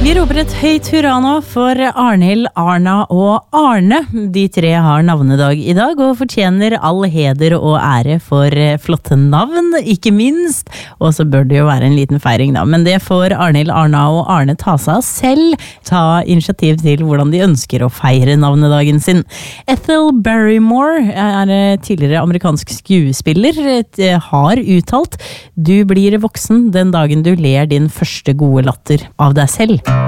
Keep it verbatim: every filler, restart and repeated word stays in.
Vi roper et høyt hurra nå for Arnhild, Arna og Arne. De tre har navnedag i dag og fortjener all heder og ære for flotte navn, ikke minst. Og så bør det jo være en liten feiring da, men det får Arnhild, Arna og Arne ta seg av selv. Ta initiativ til hvordan de ønsker å feire navnedagen sin. Ethel Barrymore er tidligere amerikansk skuespiller, har uttalt: du blir voksen den dagen du ler din første gode latter av deg selv.